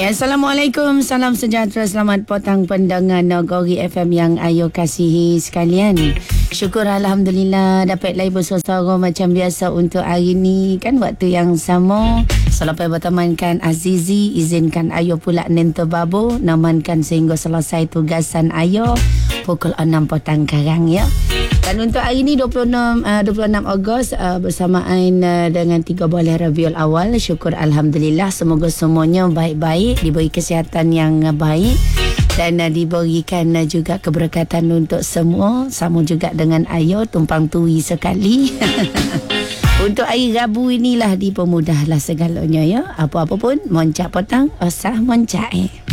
Ya, Assalamualaikum, salam sejahtera, selamat petang pendengar Nagori FM yang ayo kasihi sekalian. Syukur Alhamdulillah dapat lagi bersama macam biasa untuk hari ni kan, waktu yang sama. Selepas bertemankan Azizi, izinkan ayo pula nento babu namankan sehingga selesai tugasan ayo pukul 6 petang karang ya. Dan untuk hari ini 26 Ogos bersamaan dengan 3 bulan Rabiul Awal. Syukur Alhamdulillah, semoga semuanya baik-baik, diberi kesihatan yang baik dan diberikan juga keberkatan untuk semua. Sama juga dengan ayo tumpang tui sekali. Untuk hari Rabu inilah dipermudahlah segalanya ya. Apa-apa pun moncak petang, usah moncak